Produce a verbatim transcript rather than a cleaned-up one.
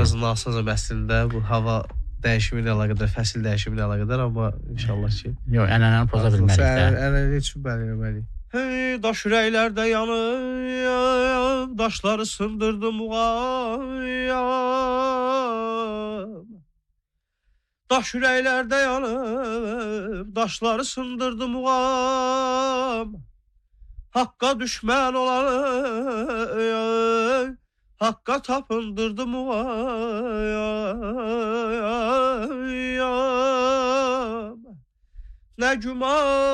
biraz nasazam əslində bu hava dəyişimi ilə əlaqədar, fəsil dəyişimi ilə əlaqədar, amma inşallah ki. Yox, ənənəni poza bilmərik də. Ənənəni üçün bəli eləməliyik. Hey, daş ürəklərdə yanıb, daşları sındırdım uğayam. Daş ürəklərdə yanıb, daşları sındırdım uğam. Haqqa düşmən olanı, Haqqa tapındırdım uğayam. Nə güman